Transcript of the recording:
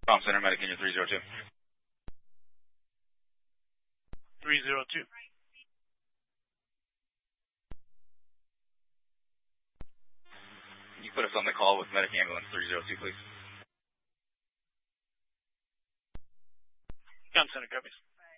Palm Center Medic Union 302. 302. Can you put us on the call with Medic Ambulance 302, please? Palm Center copies.